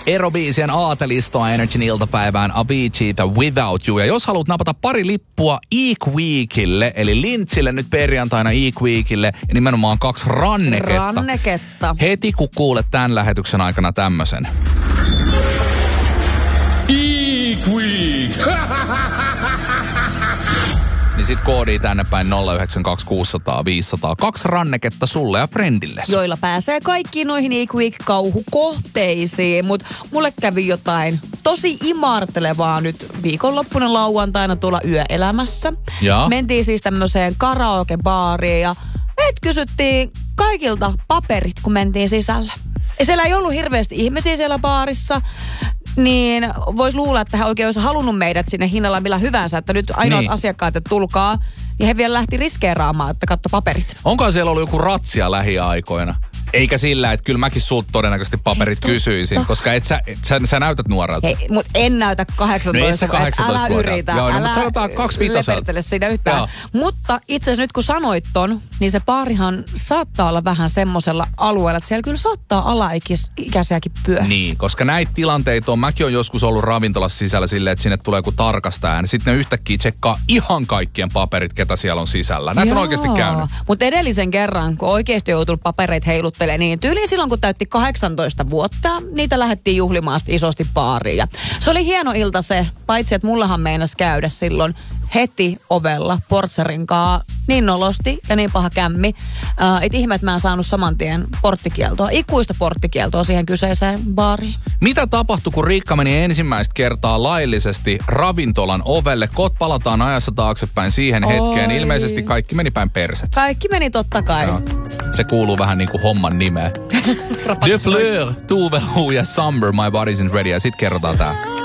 Erobiisien aatelistoa Energyn iltapäivään Aviciita Without You. Ja jos haluat napata pari lippua Eek Weekille, eli Lintsille nyt perjantaina Eek Weekille, ja nimenomaan 2 ranneketta. Heti kun kuulet tämän lähetyksen aikana tämmösen. Eek Week! Niin sit koodi tänne päin 092 600 500. 2 ranneketta sulle ja friendillesi. Joilla pääsee kaikkiin noihin Eek Week-kauhukohteisiin. Mut mulle kävi jotain tosi imartelevaa nyt viikonloppuna lauantaina tuolla Yöelämässä. Ja? Mentiin siis tämmöiseen karaokebaariin ja meitä kysyttiin kaikilta paperit, kun mentiin sisälle. Ja siellä ei ollut hirveästi ihmisiä siellä baarissa. Niin vois luulla, että hän oikein olisi halunnut meidät sinne hinnalla millä hyvänsä, että nyt ainoat asiakkaat, että tulkaa. Ja he vielä lähti riskeeraamaan, että katso paperit. Onko siellä ollut joku ratsia lähiaikoina? Eikä sillä, että kyllä mäkin sulta todennäköisesti paperit kysyisin, koska sä näytät nuorelta. Hei, mut en näytä 18. No, 18 älä yritä. Joo, no, mutta sanotaan 25. Lepertele siinä yhtään. Joo. Mutta itse asiassa nyt kun sanoit ton, niin se baarihan saattaa olla vähän semmosella alueella, että siellä kyllä saattaa alaikäisiäkin pyöriä. Niin, koska näitä tilanteita on. Mäkin on joskus ollut ravintolassa sisällä silleen, että sinne tulee joku tarkastaja. Sitten ne yhtäkkiä tsekkaa ihan kaikkien paperit, ketä siellä on sisällä. Näitä on oikeasti käynyt. Mutta edellisen kerran, kun oikeasti joutui papereita heiluttelee, niin tyyliin silloin, kun täytti 18 vuotta, niitä lähdettiin juhlimaan isosti baariin. Ja se oli hieno ilta se, paitsi että mullahan meinasi käydä silloin heti ovella portsarinkaa niin nolosti ja niin paha kämmi. Et ihme, että mä en saanut saman tien porttikieltoa, ikuista porttikieltoa siihen kyseiseen baariin. Mitä tapahtui, kun Riikka meni ensimmäistä kertaa laillisesti ravintolan ovelle? Palataan ajassa taaksepäin siihen hetkeen. Ilmeisesti kaikki meni päin perset. Kaikki meni totta kai. No, se kuuluu vähän niin kuin homman nimeen. De Fleur, Tuve Hu ja Summer, My Body's Isn't Ready. Ja sit kerrotaan tää.